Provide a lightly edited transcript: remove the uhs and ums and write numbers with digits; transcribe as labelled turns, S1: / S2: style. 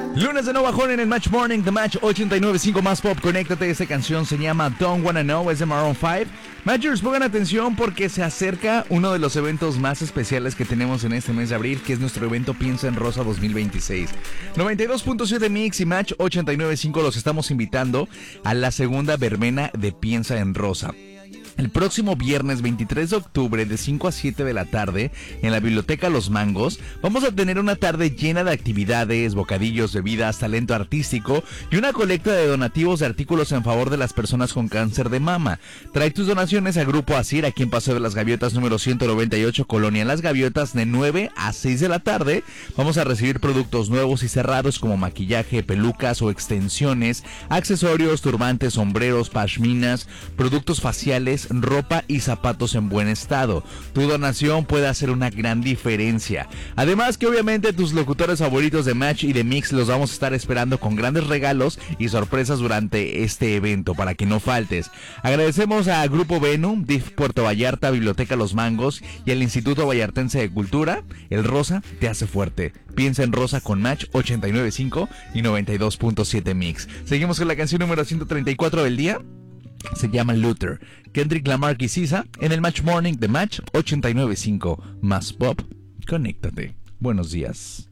S1: Lunes de no bajón en el Match Morning, The Match 89.5 más pop. Conéctate, esta canción se llama Don't Wanna Know, es de Maroon 5. Matchers, pongan atención porque se acerca uno de los eventos más especiales que tenemos en este mes de abril, que es nuestro evento Piensa en Rosa 2026. 92.7 Mix y Match 89.5 los estamos invitando a la segunda verbena de Piensa en Rosa. El próximo viernes 23 de octubre de 5 a 7 de la tarde en la Biblioteca Los Mangos vamos a tener una tarde llena de actividades, bocadillos, bebidas, talento artístico y una colecta de donativos de artículos en favor de las personas con cáncer de mama. Trae tus donaciones a Grupo Asir aquí en Paseo de las Gaviotas número 198, Colonia Las Gaviotas, de 9 a 6 de la tarde. Vamos a recibir productos nuevos y cerrados como maquillaje, pelucas o extensiones, accesorios, turbantes, sombreros, pashminas, productos faciales, ropa y zapatos en buen estado. Tu donación puede hacer una gran diferencia. Además que obviamente tus locutores favoritos de Match y de Mix los vamos a estar esperando con grandes regalos y sorpresas durante este evento para que no faltes. Agradecemos a Grupo Venum, DIF Puerto Vallarta, Biblioteca Los Mangos y el Instituto Vallartense de Cultura. El rosa te hace fuerte. Piensa en Rosa con Match 89.5 y 92.7 Mix. Seguimos con la canción número 134 del día. Se llama Luther, Kendrick Lamar y SZA en el Match Morning de Match 89.5 más pop. Conéctate. Buenos días.